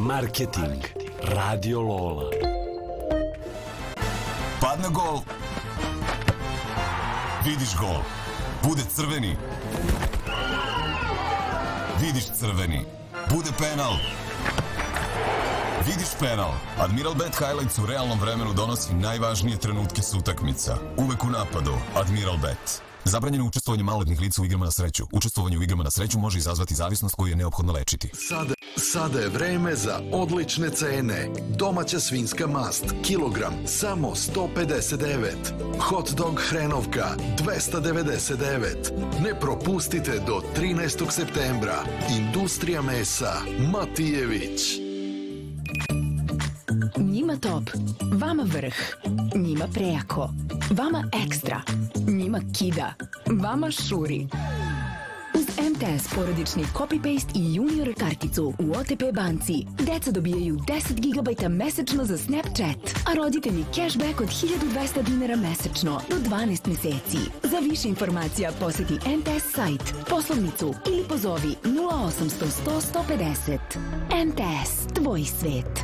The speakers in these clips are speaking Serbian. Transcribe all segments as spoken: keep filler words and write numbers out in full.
Marketing. Radio Lola. Padne gol. Vidiš gol. Bude crveni. Vidiš crveni. Bude penal. Vidiš penal. Admiral Bet Highlights u realnom vremenu donosi najvažnije trenutke s utakmica. Uvek u napadu. Admiral Bet. Zabranjeno učestvovanje maloletnih lica u igrama na sreću. Učestvovanje u igrama na sreću može izazvati zavisnost koju je neophodno lečiti. Sada, sada je vreme za odlične cene. Domaća svinjska mast, kilogram, samo sto pedeset devet. Hot dog hrenovka, dvesta devedeset devet. Ne propustite do trinaestog septembra. Industrija mesa, Matijević. Njima top, vama vrh, njima prejako, vama ekstra, njima kida, vama šuri. Uz M T S porodični copy-paste i junior karticu u O T P banci, deca dobijaju deset gigabajta mesečno za Snapchat, a roditelji cashback od hiljadu dvesta dinara mesečno do dvanaest meseci. Za više informacija poseti M T S sajt, poslovnicu ili pozovi nula osamsto sto sto pedeset. M T S, tvoj svet.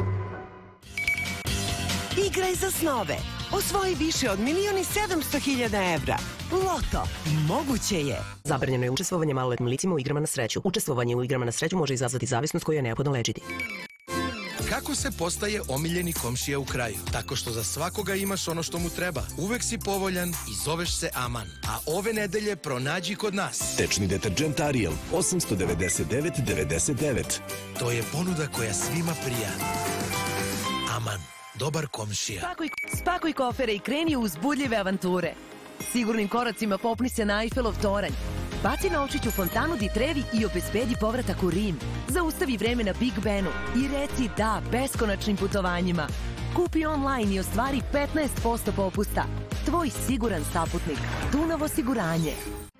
Igraj za snove. Osvoji više od milion i sedamsto hiljada evra. Loto. Moguće je. Zabranjeno je učestvovanje maloletnim licima u igrama na sreću. Učestvovanje u igrama na sreću može izazvati zavisnost koju je neophodno lečiti. Kako se postaje omiljeni komšija u kraju? Tako što za svakoga imaš ono što mu treba. Uvek si povoljan i zoveš se Aman. A ove nedelje pronađi kod nas. Tečni deterdžent Ariel, osamsto devedeset devet devedeset devet. To je ponuda koja svima prija. Aman. Dobar komšija. Spakuj, spakuj kofere i kreni u uzbudljive avanture. Sigurnim koracima popni se na Eiffelov toranj. Baci novčić u fontanu di Trevi i obezbedi povratak u Rim. Zaustavi vreme na Big Benu i reci da beskonačnim putovanjima. Kupi online i ostvari petnaest posto popusta. Tvoj siguran saputnik. Dunav osiguranje.